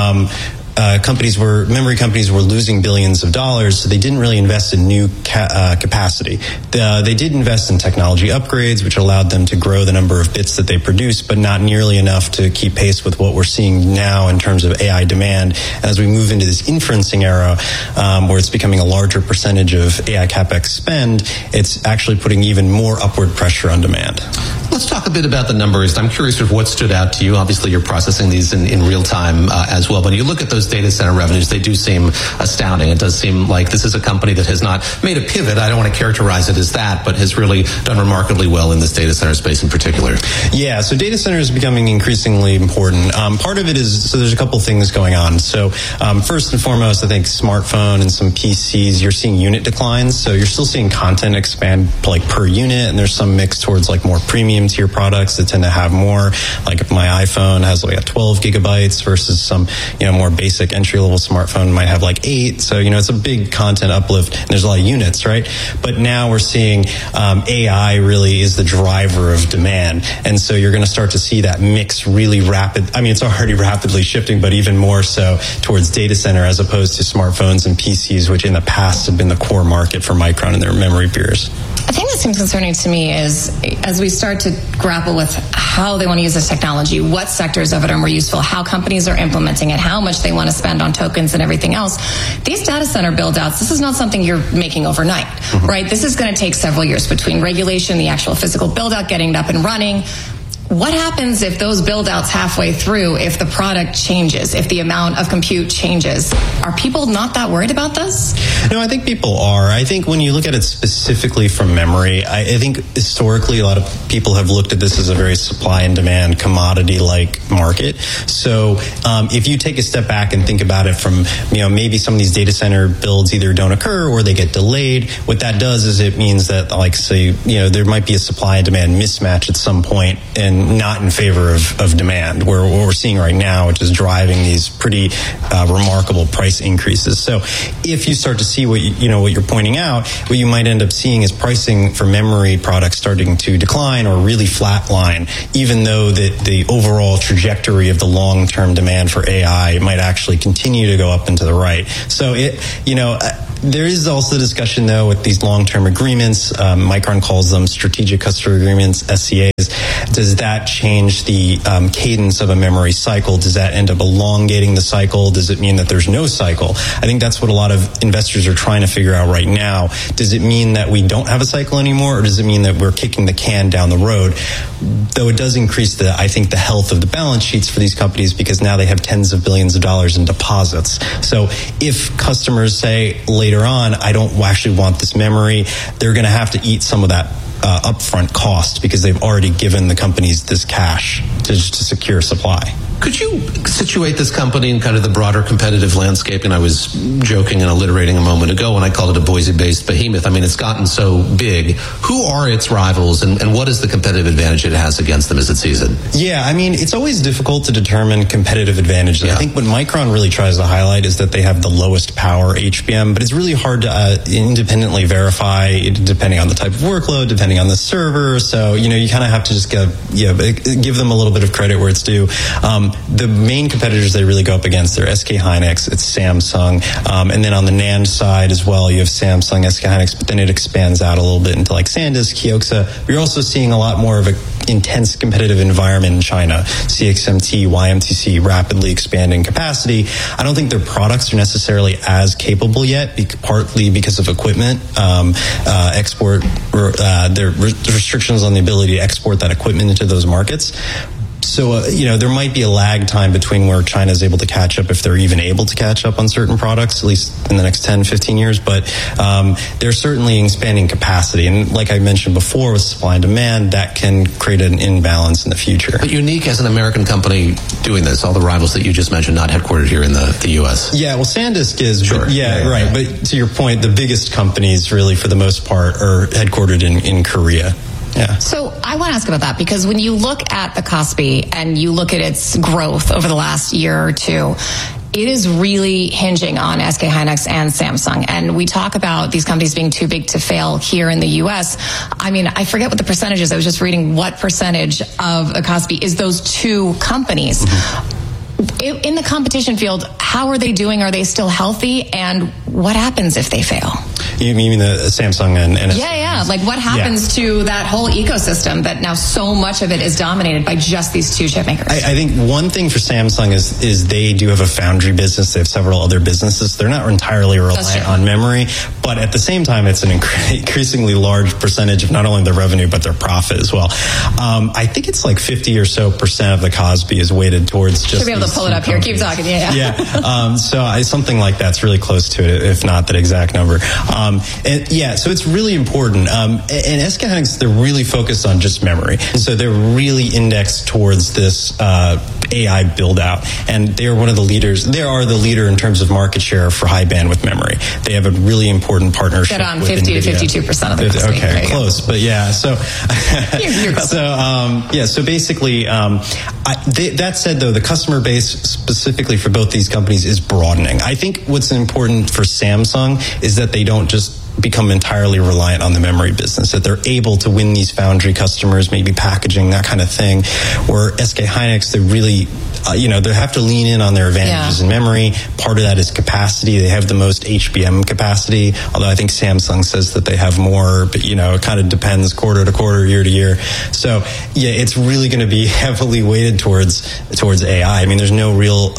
memory companies were losing billions of dollars, so they didn't really invest in new capacity. They did invest in technology upgrades, which allowed them to grow the number of bits that they produce, but not nearly enough to keep pace with what we're seeing now in terms of AI demand. As we move into this inferencing era, where it's becoming a larger percentage of AI CapEx spend, it's actually putting even more upward pressure on demand. Let's talk a bit about the numbers. I'm curious of what stood out to you. Obviously, you're processing these in real time as well. When you look at those data center revenues, they do seem astounding. It does seem like this is a company that has not made a pivot. I don't want to characterize it as that, but has really done remarkably well in this data center space in particular. Yeah, so data center is becoming increasingly important. Part of it is, so there's a couple things going on. So first and foremost, I think smartphone and some PCs, you're seeing unit declines. So you're still seeing content expand like per unit, and there's some mix towards like more premium tier products that tend to have more. Like if my iPhone has like 12 gigabytes versus some, more basic entry level smartphone might have like 8. So, it's a big content uplift, and there's a lot of units, right? But now we're seeing AI really is the driver of demand. And so you're going to start to see that mix really rapid. I mean, it's already rapidly shifting, but even more so towards data center as opposed to smartphones and PCs, which in the past have been the core market for Micron and their memory peers. I think that seems concerning to me is as we start to grapple with how they want to use this technology, what sectors of it are more useful, how companies are implementing it, how much they want to spend on tokens and everything else. These data center build-outs, this is not something you're making overnight, right? This is going to take several years between regulation, the actual physical build-out, getting it up and running. What happens if those build-outs halfway through, if the product changes, if the amount of compute changes? Are people not that worried about this? No, I think people are. I think when you look at it specifically from memory, I think historically a lot of people have looked at this as a very supply and demand commodity-like market. So if you take a step back and think about it from, maybe some of these data center builds either don't occur or they get delayed, what that does is it means that, like, say, there might be a supply and demand mismatch at some point, and not in favor of demand, where what we're seeing right now, which is driving these pretty remarkable price increases. So if you start to see what you're pointing out, what you might end up seeing is pricing for memory products starting to decline or really flatline, even though the overall trajectory of the long-term demand for AI might actually continue to go up and to the right. So there is also discussion, though, with these long-term agreements. Micron calls them strategic customer agreements, SCAs. Does that change the cadence of a memory cycle? Does that end up elongating the cycle? Does it mean that there's no cycle? I think that's what a lot of investors are trying to figure out right now. Does it mean that we don't have a cycle anymore, or does it mean that we're kicking the can down the road? Though it does increase the health of the balance sheets for these companies, because now they have tens of billions of dollars in deposits. So if customers say later on, I don't actually want this memory, they're going to have to eat some of that upfront cost because they've already given the companies this cash to secure supply. Could you situate this company in kind of the broader competitive landscape? And I was joking and alliterating a moment ago when I called it a Boise-based behemoth. I mean, it's gotten so big. Who are its rivals, and what is the competitive advantage it has against them as it sees it? Yeah, I mean, it's always difficult to determine competitive advantages. Yeah. I think what Micron really tries to highlight is that they have the lowest power HBM, but it's really hard to independently verify depending on the type of workload, depending on the server. So, you kind of have to just give them a little bit of credit where it's due. The main competitors they really go up against are SK Hynix, it's Samsung, and then on the NAND side as well, you have Samsung, SK Hynix, but then it expands out a little bit into like SanDisk, Kioxia. You're also seeing a lot more of an intense competitive environment in China. CXMT, YMTC rapidly expanding capacity. I don't think their products are necessarily as capable yet, partly because of equipment, export, there are restrictions on the ability to export that equipment into those markets. So, there might be a lag time between where China is able to catch up, if they're even able to catch up on certain products, at least in the next 10, 15 years. But they're certainly expanding capacity. And like I mentioned before, with supply and demand, that can create an imbalance in the future. But unique as an American company doing this, all the rivals that you just mentioned, not headquartered here in the U.S. Yeah, well, SanDisk is. Sure. But, yeah, right. But to your point, the biggest companies really, for the most part, are headquartered in Korea. Yeah. So I want to ask about that, because when you look at the Kospi and you look at its growth over the last year or two, it is really hinging on SK Hynix and Samsung. And we talk about these companies being too big to fail here in the U.S. I mean, I forget what the percentage is. I was just reading what percentage of the Kospi is those two companies. Mm-hmm. In the competition field, how are they doing? Are they still healthy? And what happens if they fail? You mean the Samsung and Yeah. Like what happens to that whole ecosystem that now so much of it is dominated by just these two chip makers? I think one thing for Samsung is they do have a foundry business. They have several other businesses. They're not entirely reliant on memory, but at the same time, it's an increasingly large percentage of not only their revenue, but their profit as well. I think it's like 50% or so of the Cosby is weighted towards just... Should be able to pull it up here. Keep talking. Yeah. So something like that's really close to it, if not that exact number. So it's really important. And SK Hynix, they're really focused on just memory. And so they're really indexed towards this AI build out. And they're one of the leaders. They are the leader in terms of market share for high bandwidth memory. They have a really important partnership. Get on with 50 NVIDIA. to 52% of the company. Okay, close. But yeah, so... You're close. So basically, that said, though, the customer base specifically for both these companies is broadening. I think what's important for Samsung is that they don't just become entirely reliant on the memory business, that they're able to win these foundry customers, maybe packaging, that kind of thing, where SK Hynix, they really, they have to lean in on their advantages in memory. Part of that is capacity. They have the most HBM capacity, although I think Samsung says that they have more, but, it kind of depends quarter to quarter, year to year. So, yeah, it's really going to be heavily weighted towards AI. I mean, there's no real...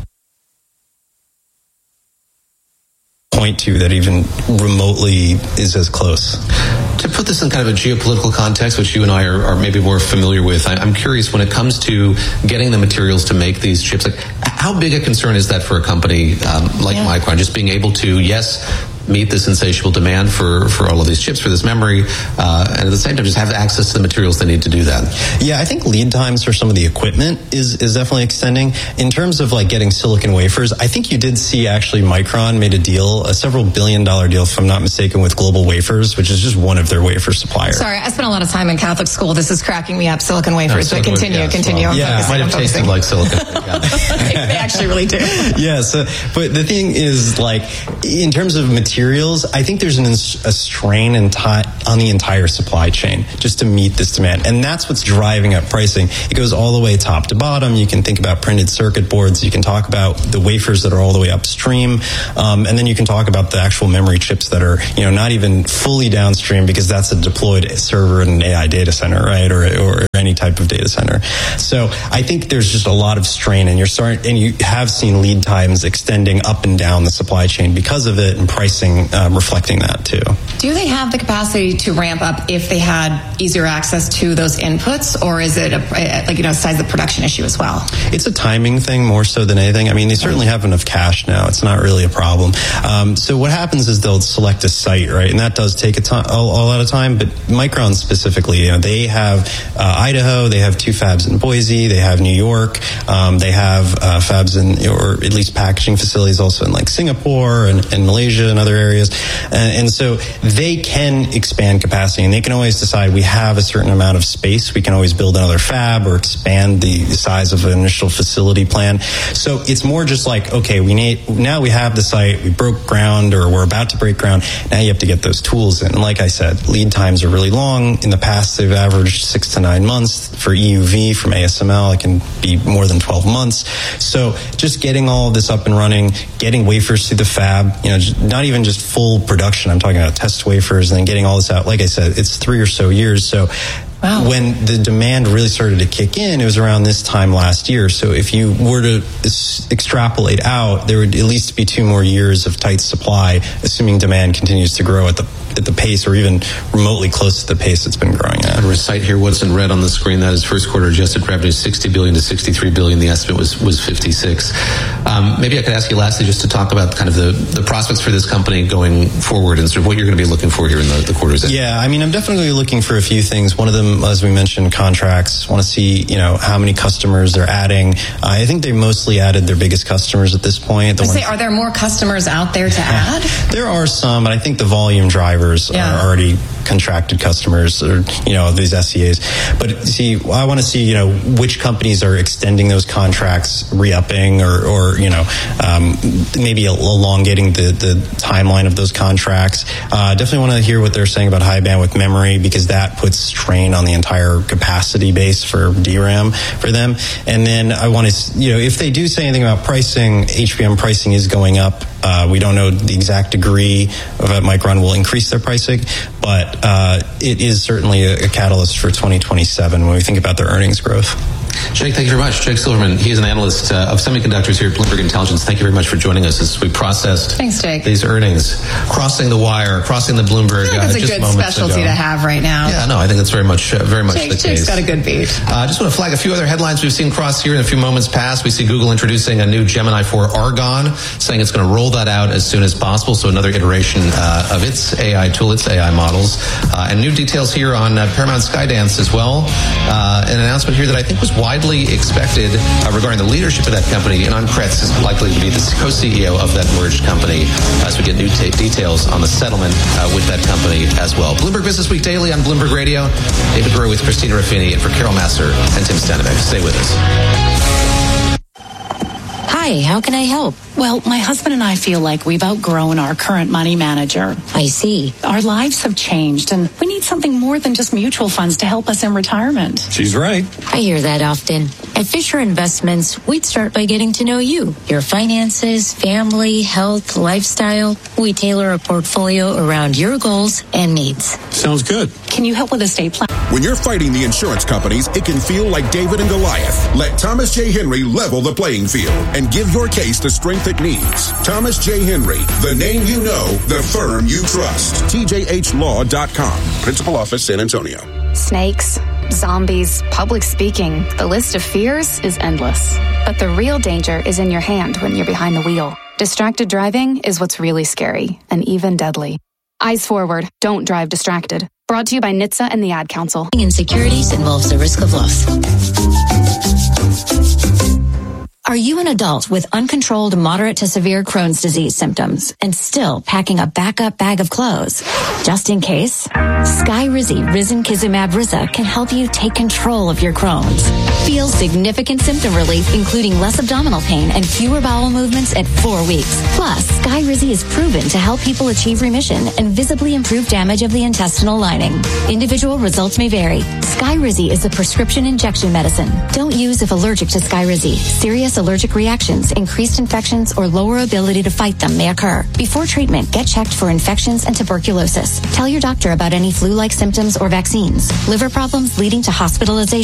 point to that even remotely is as close. To put this in kind of a geopolitical context, which you and I are maybe more familiar with, I'm curious when it comes to getting the materials to make these chips, like how big a concern is that for a company like Micron, just being able to, meet this insatiable demand for all of these chips, for this memory, and at the same time just have access to the materials they need to do that? Yeah, I think lead times for some of the equipment is definitely extending. In terms of like getting silicon wafers, I think you did see actually Micron made a several billion-dollar deal, if I'm not mistaken, with Global Wafers, which is just one of their wafer suppliers. Sorry, I spent a lot of time in Catholic school. This is cracking me up, silicon wafers. But continue. Well, it might have tasted like silicon. They actually really do. Yeah, but the thing is, like, in terms of materials, I think there's a strain on the entire supply chain just to meet this demand. And that's what's driving up pricing. It goes all the way top to bottom. You can think about printed circuit boards. You can talk about the wafers that are all the way upstream. And then you can talk about the actual memory chips that are, not even fully downstream, because that's a deployed server in an AI data center, right? Or any type of data center. So I think there's just a lot of strain, and you have seen lead times extending up and down the supply chain because of it, and pricing reflecting that too. Do they have the capacity to ramp up if they had easier access to those inputs, or is it size of production issue as well? It's a timing thing more so than anything. I mean, they certainly have enough cash now. It's not really a problem. So what happens is they'll select a site, right? And that does take a lot of time, but Micron specifically, they have Idaho, they have 2 fabs in Boise, they have New York, they have fabs or at least packaging facilities also in like Singapore and Malaysia and other areas. And so they can expand capacity, and they can always decide we have a certain amount of space. We can always build another fab or expand the size of an initial facility plan. So it's more just like, okay, now we have the site, we broke ground or we're about to break ground. Now you have to get those tools in. And like I said, lead times are really long. In the past, they've averaged 6 to 9 months. For EUV from ASML, it can be more than 12 months. So just getting all of this up and running, getting wafers to the fab, not even just full production. I'm talking about test wafers and then getting all this out. Like I said, it's 3 or so years. So when the demand really started to kick in, it was around this time last year. So if you were to extrapolate out, there would at least be 2 more years of tight supply, assuming demand continues to grow at the pace or even remotely close to the pace it's been growing at. I'll recite here what's in red on the screen. That is first quarter adjusted revenue, $60 billion to $63 billion. The estimate was 56. Maybe I could ask you lastly just to talk about kind of the prospects for this company going forward and sort of what you're going to be looking for here in the quarters ahead. Yeah, I mean, I'm definitely looking for a few things. One of them, as we mentioned, contracts. Want to see, how many customers they're adding. I think they mostly added their biggest customers at this point. Are there more customers out there to add? There are some, but I think the volume drivers are already contracted customers or, these SCAs. But see, I want to see, which companies are extending those contracts, re-upping or maybe elongating the timeline of those contracts. Definitely want to hear what they're saying about high bandwidth memory, because that puts strain on the entire capacity base for DRAM for them. And then I want to, if they do say anything about pricing, HBM pricing is going up. We don't know the exact degree of that Micron will increase their pricing, but it is certainly a catalyst for 2027 when we think about their earnings growth. Jake, thank you very much. Jake Silverman, he is an analyst of semiconductors here at Bloomberg Intelligence. Thank you very much for joining us as we processed these earnings. Crossing the wire, crossing the Bloomberg. That's a good specialty to have right now. Yeah, no, I think that's very much the case. Jake's got a good beat. I just want to flag a few other headlines we've seen cross here in a few moments past. We see Google introducing a new Gemini 4 Argon, saying it's going to roll that out as soon as possible. So another iteration of its AI tool, its AI models. And new details here on Paramount Skydance as well. An announcement here that I think was widely expected regarding the leadership of that company. And Kretz is likely to be the co-CEO of that merged company as we get new details on the settlement with that company as well. Bloomberg Business Week Daily on Bloomberg Radio. David Brewer with Christina Raffini and for Carol Massar and Tim Stanivek. Stay with us. Hi, how can I help? Well, my husband and I feel like we've outgrown our current money manager. I see. Our lives have changed, and we need something more than just mutual funds to help us in retirement. She's right. I hear that often. At Fisher Investments, we'd start by getting to know you, your finances, family, health, lifestyle. We tailor a portfolio around your goals and needs. Sounds good. Can you help with estate plan? When you're fighting the insurance companies, it can feel like David and Goliath. Let Thomas J. Henry level the playing field and give your case the strength it needs. Thomas J. Henry, the name you know, the firm you trust. TJHlaw.com. Principal Office, San Antonio. Snakes, zombies, public speaking. The list of fears is endless. But the real danger is in your hand when you're behind the wheel. Distracted driving is what's really scary and even deadly. Eyes forward. Don't drive distracted. Brought to you by NHTSA and the Ad Council. Insecurities involves the risk of loss. Are you an adult with uncontrolled moderate to severe Crohn's disease symptoms and still packing a backup bag of clothes? Just in case, Skyrizi Risankizumab Riza can help you take control of your Crohn's. Feel significant symptom relief, including less abdominal pain and fewer bowel movements at 4 weeks. Plus, Skyrizi is proven to help people achieve remission and visibly improve damage of the intestinal lining. Individual results may vary. Skyrizi is a prescription injection medicine. Don't use if allergic to Skyrizi. Serious allergic reactions, increased infections, or lower ability to fight them may occur. Before treatment, get checked for infections and tuberculosis. Tell your doctor about any flu-like symptoms or vaccines. Liver problems leading to hospitalization